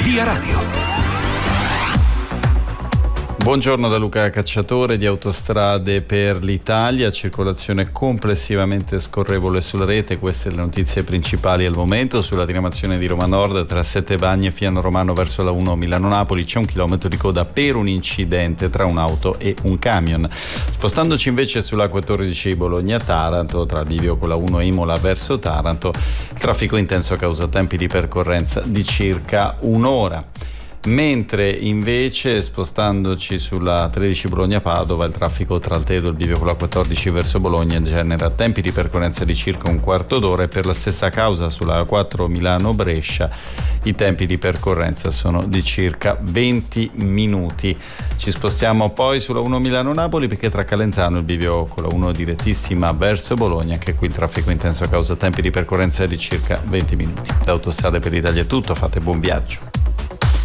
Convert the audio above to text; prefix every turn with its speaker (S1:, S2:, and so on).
S1: Via Radio.
S2: Buongiorno da Luca Cacciatore di Autostrade per l'Italia, circolazione complessivamente scorrevole sulla rete, queste le notizie principali al momento. Sulla diramazione di Roma Nord tra Sette Bagni e Fiano Romano verso la 1 Milano-Napoli c'è 1 chilometro di coda per un incidente tra un'auto e un camion. Spostandoci invece sulla 14 Bologna-Taranto tra il bivio con la 1 Imola verso Taranto, il traffico intenso causa tempi di percorrenza di circa un'ora. Mentre invece spostandoci sulla 13 Bologna-Padova il traffico tra Altedo e il bivio con la 14 verso Bologna genera tempi di percorrenza di circa un quarto d'ora, e per la stessa causa sulla 4 Milano-Brescia i tempi di percorrenza sono di circa 20 minuti. Ci spostiamo poi sulla 1 Milano-Napoli perché tra Calenzano e il bivio con la 1 direttissima verso Bologna, anche qui il traffico intenso causa tempi di percorrenza di circa 20 minuti. Da Autostrade per l'Italia è tutto, fate buon viaggio.